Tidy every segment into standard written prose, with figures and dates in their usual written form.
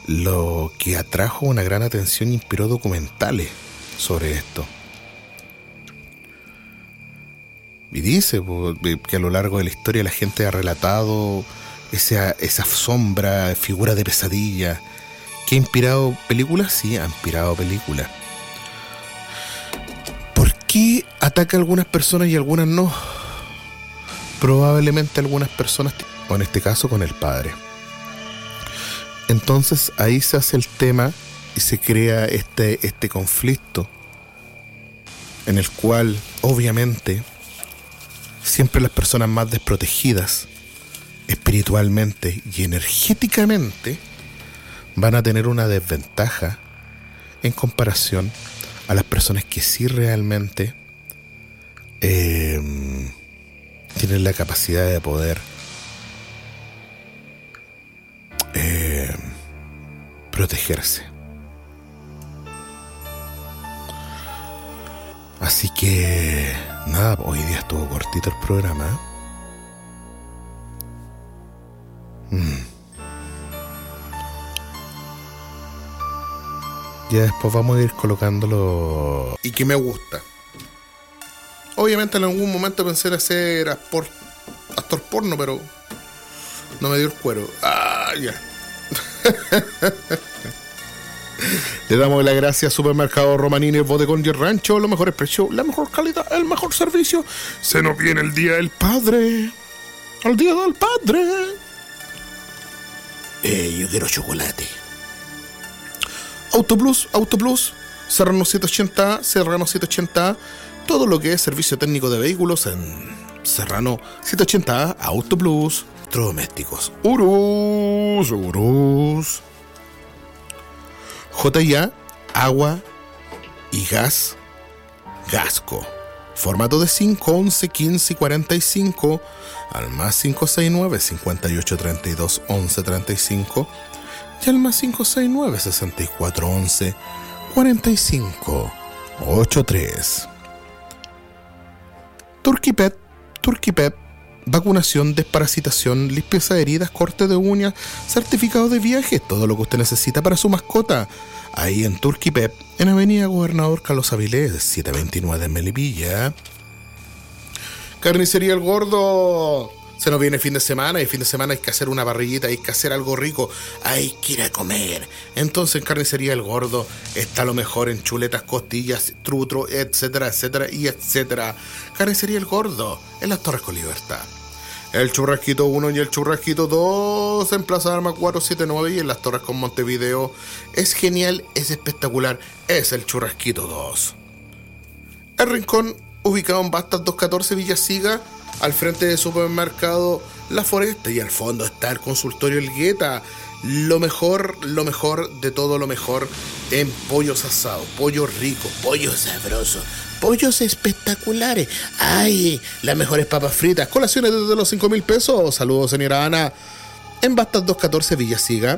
lo que atrajo una gran atención e inspiró documentales sobre esto. Y dice que a lo largo de la historia la gente ha relatado esa sombra, figura de pesadilla, que ha inspirado películas. Sí, ha inspirado películas. ¿Por qué ataca a algunas personas y a algunas no? Probablemente algunas personas, o en este caso con el padre. Entonces ahí se hace el tema y se crea este conflicto en el cual obviamente siempre las personas más desprotegidas espiritualmente y energéticamente van a tener una desventaja en comparación a las personas que sí realmente tienen la capacidad de poder protegerse. Así que nada, hoy día estuvo cortito el programa. Ya después vamos a ir colocándolo. Y que me gusta. Obviamente en algún momento pensé en hacer actor porno, pero no me dio el cuero. Ya. Le damos las gracias a Supermercado Romanini, el Bodegón y el Rancho, los mejores precios, la mejor calidad, el mejor servicio. Se nos viene el Día del Padre. El Día del Padre. Yo quiero chocolate. Autoplus, Serrano 780, todo lo que es servicio técnico de vehículos en Serrano 780, Autoplus, electrodomésticos, Urus. J&A, agua y gas, Gasco. Formato de 5, 11, 15 y 45 al más 569 5832 1135 y al más 569 6411 4583. Turquipet, vacunación, desparasitación, limpieza de heridas, corte de uñas, certificado de viaje, todo lo que usted necesita para su mascota. Ahí en Turquipet, en Avenida Gobernador Carlos Avilés, 729 de Melipilla. Carnicería El Gordo. Se nos viene fin de semana y fin de semana hay que hacer una parrillita, hay que hacer algo rico, hay que ir a comer. Entonces en Carnicería El Gordo está lo mejor en chuletas, costillas, trutro, etcétera. Carnicería El Gordo, en las Torres con Libertad. El Churrasquito 1 y el Churrasquito 2 en Plaza Armas 479 y en las Torres con Montevideo. Es genial, es espectacular, es el Churrasquito 2. El Rincón, ubicado en Bastas 214 Villasiga, al frente del supermercado La Foresta, y al fondo está el consultorio El Gueta. Lo mejor de todo lo mejor en pollos asados, pollo rico, pollo sabroso, pollos espectaculares. ¡Ay! Las mejores papas fritas, colaciones desde los 5,000 pesos. Saludos, señora Ana. En Bastas 214 Villasiga.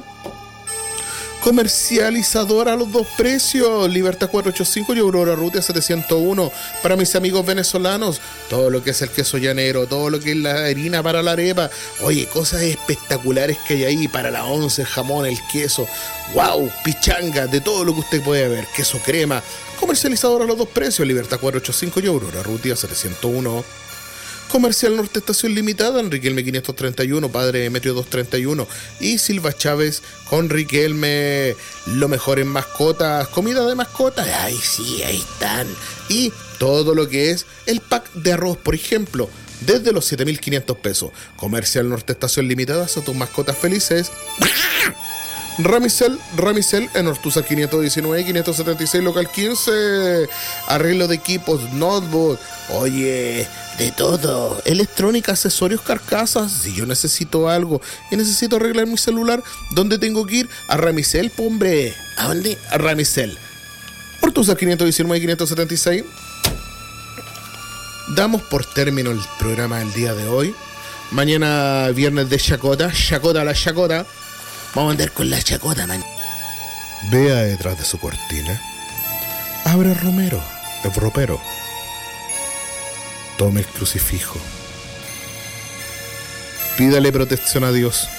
Comercializadora a los dos precios, Libertad 485 y Aurora Rutia 701. Para mis amigos venezolanos, todo lo que es el queso llanero, todo lo que es la harina para la arepa. Oye, cosas espectaculares que hay ahí para la once, el jamón, el queso. ¡Wow! Pichanga, de todo lo que usted puede ver. Queso crema. Comercializadora a los dos precios, Libertad 485 y Aurora Rutia 701. Comercial Norte Estación Limitada, en Riquelme 531, Padre Demetrio 231 y Silva Chávez con Riquelme. Lo mejor en mascotas, comida de mascotas, ay sí, ahí están. Y todo lo que es el pack de arroz, por ejemplo, desde los 7,500 pesos. Comercial Norte Estación Limitada, a tus mascotas felices. Ramicel en Ortúzar 519 y 576 local 15. Arreglo de equipos, notebook, oye, de todo, electrónica, accesorios, carcasas. Si yo necesito algo y necesito arreglar mi celular, ¿dónde tengo que ir? A Ramicel, hombre. ¿A dónde? A Ramicel. Ortúzar 519 y 576. Damos por término el programa del día de hoy. Mañana viernes de chacota, la chacota. Vamos a andar con la chacota, man. Vea detrás de su cortina. Abre el romero, el ropero. Tome el crucifijo. Pídale protección a Dios.